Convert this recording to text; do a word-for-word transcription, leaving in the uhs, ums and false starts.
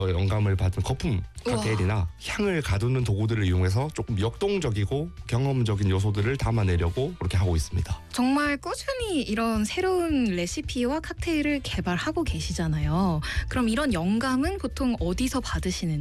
어, 영감을 받은 거품 우와. 칵테일이나 향을 가두는 도구들을 이용해서 조금 역동적이고 경험적인 요소들을 담아내려고 그렇게 하고 있습니다. 정말 꾸준히 이런 새로운 레시피와 칵테일을 개발하고 계시잖아요. 그럼 이런 영감은 보통 어디서 받으시는